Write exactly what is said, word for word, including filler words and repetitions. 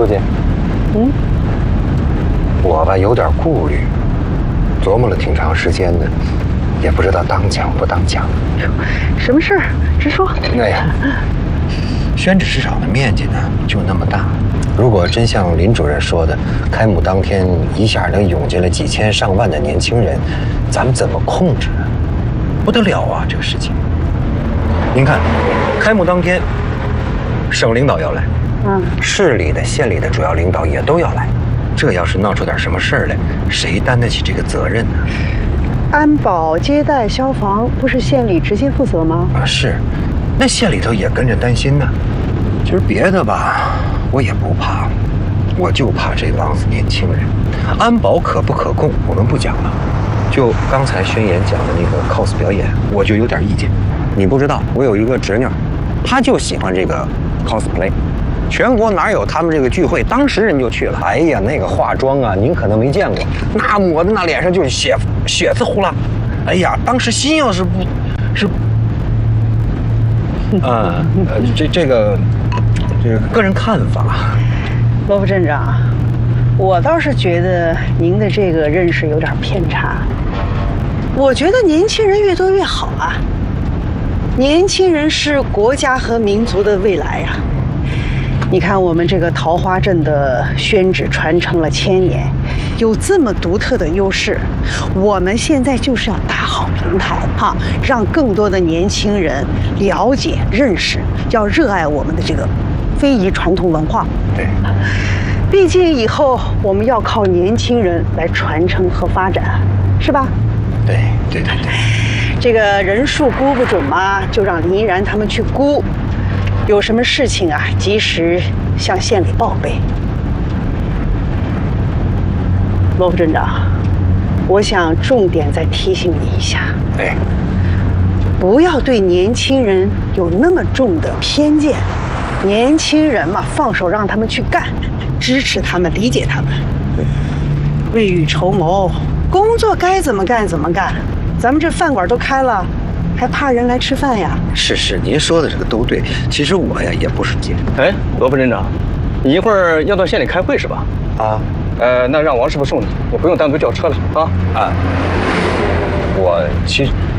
书记， 嗯， 我吧有点顾虑，琢磨了挺长时间的，也不知道当讲不当讲。 什么事儿？直说。 哎呀，宣纸市场的面积呢就那么大，如果真像林主任说的，开幕当天一下能涌进来几千上万的年轻人，咱们怎么控制啊？不得了啊，这个事情。您看，开幕当天，省领导要来。嗯，市里的、县里的主要领导也都要来，这要是闹出点什么事儿来，谁担得起这个责任呢？ 安保、接待、消防不是县里直接负责吗？ 啊，是，那县里头也跟着担心呢。其实别的吧，我也不怕，我就怕这帮子年轻人。安保可不可控，我们不讲了。就刚才宣言讲的那个 cos 表演，我就有点意见。你不知道，我有一个侄女，她就喜欢这个 cosplay。全国哪有他们这个聚会，当时人就去了。哎呀，那个化妆啊，您可能没见过，那抹的那脸上就是血血丝呼啦。哎呀，当时心要是不，是，啊，呃，这这个，这个个人看法。 罗副镇长，我倒是觉得您的这个认识有点偏差。我觉得年轻人越多越好啊，年轻人是国家和民族的未来呀。你看，我们这个桃花镇的宣纸传承了千年，有这么独特的优势，我们现在就是要打好平台哈，让更多的年轻人了解、认识，要热爱我们的这个非遗传统文化。 对， 毕竟以后我们要靠年轻人来传承和发展，是吧？ 对对对对， 这个人数估不准嘛，就让林依然他们去估。有什么事情啊，及时向县里报备。罗副镇长，我想重点再提醒你一下， 哎， 不要对年轻人有那么重的偏见。年轻人嘛，放手让他们去干，支持他们，理解他们，未雨绸缪，工作该怎么干怎么干。咱们这饭馆都开了，还怕人来吃饭呀？ 是是，您说的这个都对。其实我呀也不是贱。 哎，罗副镇长，你一会儿要到县里开会是吧？ 啊， 呃，那让王师傅送你，你不用单独叫车了啊。 啊，我其实